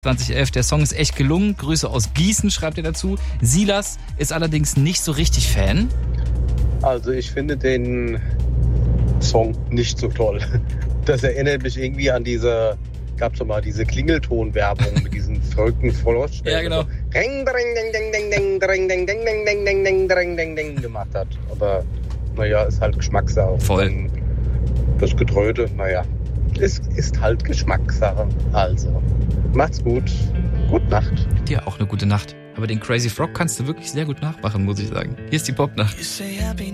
2011. Der Song ist echt gelungen. Grüße aus Gießen, schreibt er dazu. Silas ist allerdings nicht so richtig Fan. Also ich finde den Song nicht so toll. Das erinnert mich irgendwie an gab es schon mal diese Klingelton-Werbung mit diesen verrückten Frosch, Ja, genau. Ring, dring, ding, ding, ding, ding, dring, ding, ding, ding, ding, ding, ding, ding, ding, ding gemacht hat. Aber naja, ist halt Geschmackssache. Voll. Das Getröte, naja, ist halt Geschmackssache. Also, macht's gut. Gute Nacht. Dir auch eine gute Nacht. Aber den Crazy Frog kannst du wirklich sehr gut nachmachen, muss ich sagen. Hier ist die Popnacht.